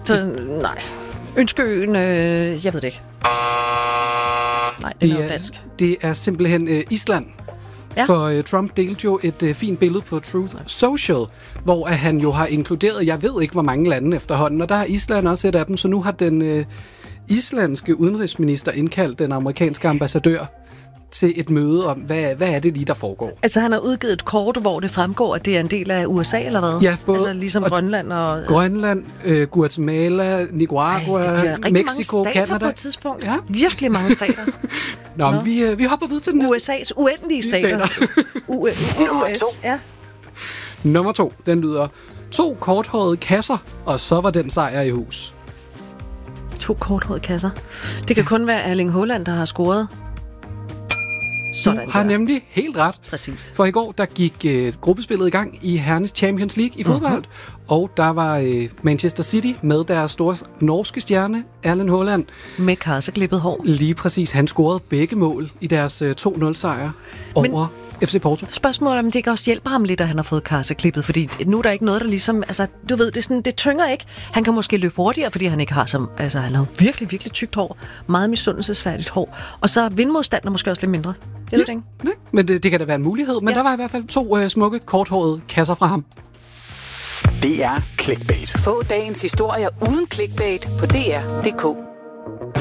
Så nej. Ønskeøen, jeg ved det ikke. Nej, det er dansk. Det er simpelthen Island. Ja. For Trump delte jo et fint billede på Truth Social, hvor han jo har inkluderet, jeg ved ikke hvor mange lande efterhånden, og der er Island også et af dem, så nu har den islandske udenrigsminister indkaldt den amerikanske ambassadør til et møde om, hvad er det lige, der foregår. Altså han har udgivet et kort, hvor det fremgår, at det er en del af USA, eller hvad? Ja, både. Altså ligesom Grønland og... Grønland, Guatemala, Nicaragua, Mexico, Canada. På et tidspunkt. Ja. Virkelig mange stater. Nå. Vi hopper videre til den næste. USA's uendelige stater. Nummer 2. Ja. Nummer 2, den lyder 2 korthårede kasser, og så var den sejr i hus. 2 korthårede kasser. Det kan kun være Erling Haaland, der har scoret. Sådan har nemlig helt ret. Præcis. For i går, der gik gruppespillet i gang i herrenes Champions League i fodbold, og der var Manchester City med deres store norske stjerne, Erling Haaland. Med karseklippet hår. Lige præcis. Han scorede begge mål i deres 2-0-sejr over FC Porto. Spørgsmålet om det ikke også hjælper ham lidt, at han har fået karseklippet, fordi nu er der ikke noget, der ligesom, altså du ved, det er sådan, det tynger ikke. Han kan måske løbe hurtigere, fordi han ikke har som, altså han har virkelig, virkelig tykt hår, meget misundelsesværdigt hår, og så vindmodstand er måske også lidt mindre. Jeg ved det ikke. Nej, men det kan da være en mulighed, men der var i hvert fald 2 smukke, korthårede kasser fra ham. Det er Clickbait. Få dagens historier uden clickbait på dr.dk.